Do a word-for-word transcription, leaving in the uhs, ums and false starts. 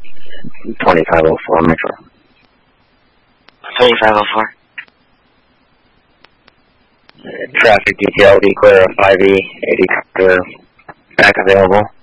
twenty-five oh four Metro. twenty-five oh four. Uh, traffic detail, be clear of five E, eighty clear, back available.